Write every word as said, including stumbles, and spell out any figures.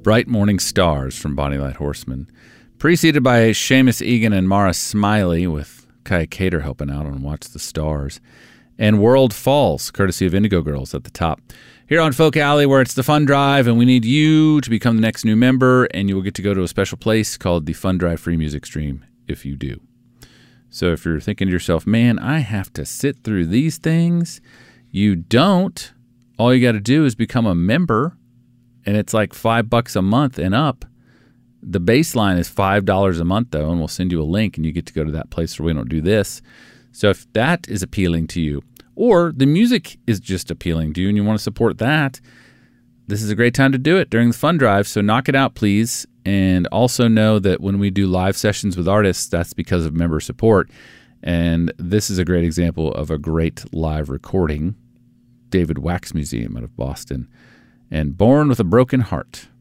Bright Morning Stars from Bonnie Light Horseman, preceded by Seamus Egan and Mara Smiley with Kaya Cater helping out on Watch the Stars, and World Falls, courtesy of Indigo Girls at the top. Here on Folk Alley, where it's the Fun Drive, and we need you to become the next new member, and you will get to go to a special place called the Fun Drive Free Music Stream if you do. So if you're thinking to yourself, man, I have to sit through these things, you don't. All you got to do is become a member, and it's like five bucks a month and up. The baseline is five dollars a month, though, and we'll send you a link, and you get to go to that place where we don't do this. So if that is appealing to you, or the music is just appealing to you and you want to support that, this is a great time to do it during the Fun Drive. So knock it out, please. And also know that when we do live sessions with artists, that's because of member support. And this is a great example of a great live recording. David Wax Museum out of Boston. And Born with a Broken Heart.